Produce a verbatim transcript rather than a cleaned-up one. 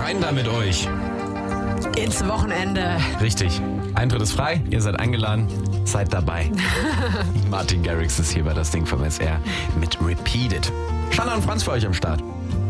rein da mit euch. Ins Wochenende. Richtig. Eintritt ist frei, ihr seid eingeladen, seid dabei. Martin Garrix ist hier bei Das Ding vom S R mit Repeat It. Shanna und Franz für euch am Start.